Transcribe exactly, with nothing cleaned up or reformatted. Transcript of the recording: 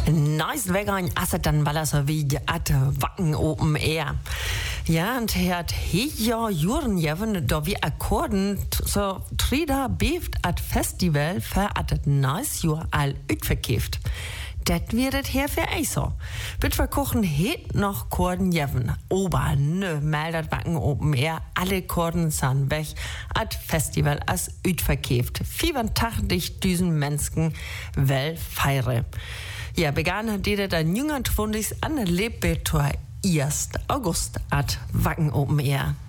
Nice Weggang, asset dann Ballasser wie at Wacken Open Air. Ja, und er hat hier Juren jeven, da wie Akkorden, so Trida beeft at Festival für at Nice Jur all utverkauft. Das wird hier für euch so. Wird wir kochen het noch Korden jeven. Ober, nö, meldet Wacken Open Air. Alle Korden sind weg. At Festival as utverkauft. vierundachtzigtausend Menschen wel feiere. Ja, begann hat jeder dann jünger Twundis an der Lebetor ersten August at Wacken Open Air.